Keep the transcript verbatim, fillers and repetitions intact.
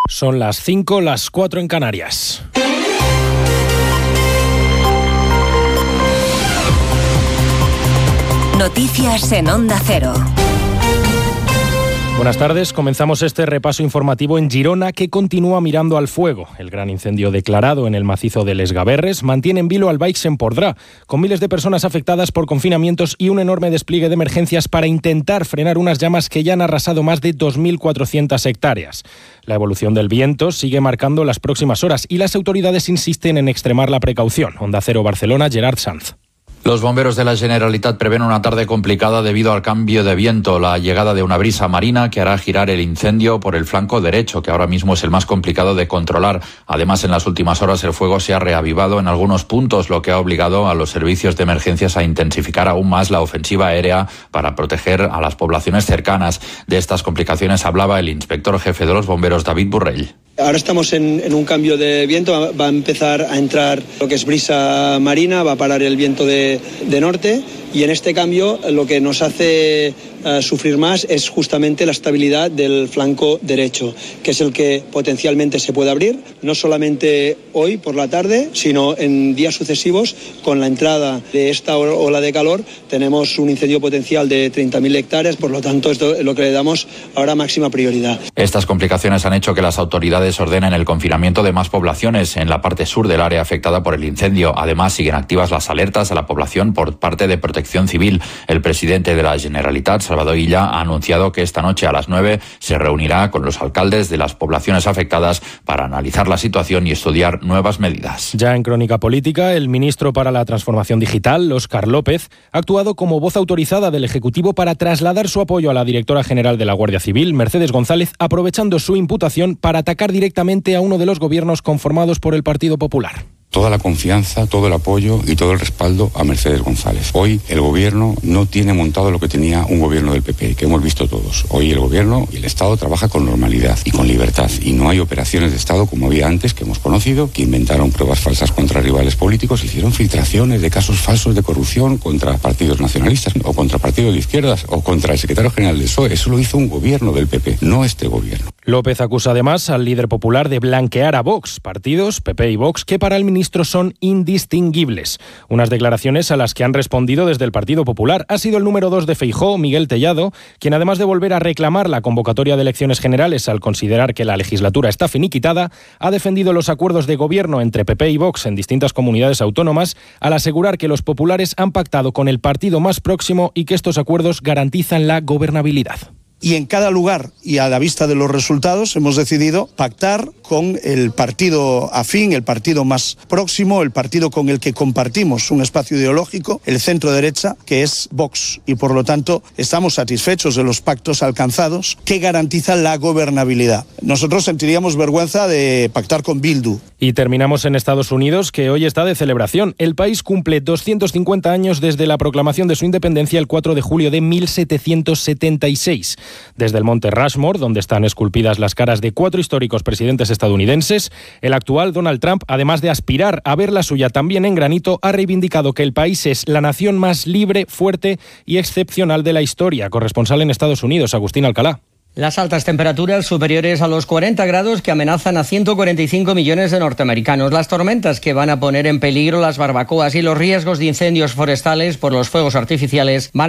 Son las cinco, las cuatro en Canarias. Noticias en Onda Cero. Buenas tardes, comenzamos este repaso informativo en Girona, que continúa mirando al fuego. El gran incendio declarado en el macizo de Les Gaberres mantiene en vilo al Baix Empordrà, con miles de personas afectadas por confinamientos y un enorme despliegue de emergencias para intentar frenar unas llamas que ya han arrasado más de dos mil cuatrocientas hectáreas. La evolución del viento sigue marcando las próximas horas y las autoridades insisten en extremar la precaución. Onda Cero Barcelona, Gerard Sanz. Los bomberos de la Generalitat prevén una tarde complicada debido al cambio de viento, la llegada de una brisa marina que hará girar el incendio por el flanco derecho, que ahora mismo es el más complicado de controlar. Además, en las últimas horas el fuego se ha reavivado en algunos puntos, lo que ha obligado a los servicios de emergencias a intensificar aún más la ofensiva aérea para proteger a las poblaciones cercanas. De estas complicaciones hablaba el inspector jefe de los bomberos, David Burrell. Ahora estamos en, en un cambio de viento, va a empezar a entrar lo que es brisa marina, va a parar el viento de, de norte, y en este cambio lo que nos hace uh, sufrir más es justamente la estabilidad del flanco derecho, que es el que potencialmente se puede abrir, no solamente hoy por la tarde, sino en días sucesivos. Con la entrada de esta ola de calor tenemos un incendio potencial de treinta mil hectáreas, por lo tanto esto es lo que le damos ahora máxima prioridad. Estas complicaciones han hecho que las autoridades ordenen el confinamiento de más poblaciones en la parte sur del área afectada por el incendio. Además, siguen activas las alertas a la población por parte de Protección Civil. El presidente de la Generalitat, Salvador Illa, ha anunciado que esta noche a las nueve se reunirá con los alcaldes de las poblaciones afectadas para analizar la situación y estudiar nuevas medidas. Ya en crónica política, el ministro para la Transformación Digital, Óscar López, ha actuado como voz autorizada del Ejecutivo para trasladar su apoyo a la directora general de la Guardia Civil, Mercedes González, aprovechando su imputación para atacar directamente a uno de los gobiernos conformados por el Partido Popular. Toda la confianza, todo el apoyo y todo el respaldo a Mercedes González. Hoy el gobierno no tiene montado lo que tenía un gobierno del P P, que hemos visto todos. Hoy el gobierno y el Estado trabaja con normalidad y con libertad. Y no hay operaciones de Estado como había antes, que hemos conocido, que inventaron pruebas falsas contra rivales políticos, hicieron filtraciones de casos falsos de corrupción contra partidos nacionalistas o contra partidos de izquierdas o contra el secretario general del P S O E. Eso lo hizo un gobierno del P P, no este gobierno. López acusa además al líder popular de blanquear a Vox, partidos, P P y Vox, que para el ministro son indistinguibles. Unas declaraciones a las que han respondido desde el Partido Popular. Ha sido el número dos de Feijóo, Miguel Tellado, quien además de volver a reclamar la convocatoria de elecciones generales al considerar que la legislatura está finiquitada, ha defendido los acuerdos de gobierno entre P P y Vox en distintas comunidades autónomas al asegurar que los populares han pactado con el partido más próximo y que estos acuerdos garantizan la gobernabilidad. Y en cada lugar, y a la vista de los resultados, hemos decidido pactar con el partido afín, el partido más próximo, el partido con el que compartimos un espacio ideológico, el centro derecha, que es Vox. Y por lo tanto, estamos satisfechos de los pactos alcanzados que garantizan la gobernabilidad. Nosotros sentiríamos vergüenza de pactar con Bildu. Y terminamos en Estados Unidos, que hoy está de celebración. El país cumple doscientos cincuenta años desde la proclamación de su independencia el cuatro de julio de mil setecientos setenta y seis. Desde el monte Rushmore, donde están esculpidas las caras de cuatro históricos presidentes estadounidenses, el actual Donald Trump, además de aspirar a ver la suya también en granito, ha reivindicado que el país es la nación más libre, fuerte y excepcional de la historia. Corresponsal en Estados Unidos, Agustín Alcalá. Las altas temperaturas superiores a los cuarenta grados que amenazan a ciento cuarenta y cinco millones de norteamericanos, las tormentas que van a poner en peligro las barbacoas y los riesgos de incendios forestales por los fuegos artificiales van